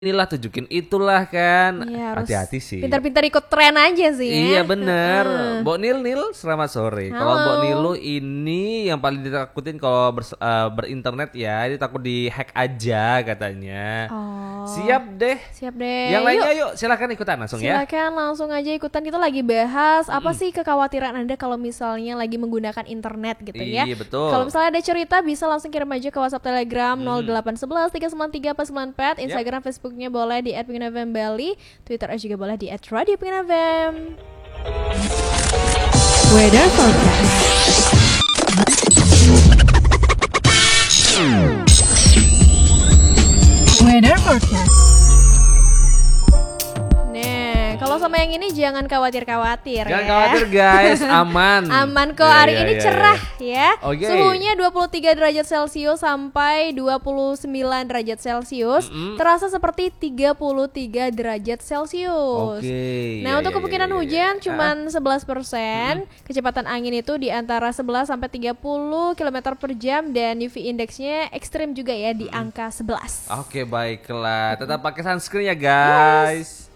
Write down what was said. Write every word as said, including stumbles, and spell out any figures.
inilah tunjukin itulah kan. Iya, harus hati-hati sih. pintar-pintar ikut tren aja sih Iya ya. bener. Heeh. Mbok Nil Nil selamat sore. Kalau Halo. Mbok Nilu ini yang paling ditakutin kalau bers- eh, berinternet ya, dia takut di-hack aja katanya. Oh. Siap deh. Siap deh. Yang lainnya Yuk, yuk silakan ikutan langsung ya. silakan langsung aja ikutan. Kita lagi bahas apa Mm-mm. sih kekhawatiran Anda kalau misalnya lagi menggunakan internet gitu ya. Iya betul. Kalau misalnya ada cerita bisa langsung kirim aja ke WhatsApp Telegram Mm. nol delapan satu satu tiga sembilan tiga empat sembilan empat, Yap. Instagram Facebooknya boleh di et pingin f m bali, Twitter juga boleh di et radio pingin f m. Weather forecast. Weather forecast. Nah, kalau sama yang ini jangan khawatir-khawatir Jangan ya. khawatir guys, aman. Aman kok, Iya, hari iya, ini iya, cerah iya. ya. Oke. Suhunya dua puluh tiga derajat Celcius sampai dua puluh sembilan derajat Celcius. Mm-mm. Terasa seperti tiga puluh tiga derajat Celcius. Oke. Nah, Iya, untuk iya, kemungkinan iya, iya. hujan Ah. cuman sebelas persen. Kecepatan angin itu di antara sebelas sampai tiga puluh kilometer per jam dan U V indeksnya ekstrim juga ya di angka sebelas. Oke baiklah, tetap pakai sunscreen ya guys.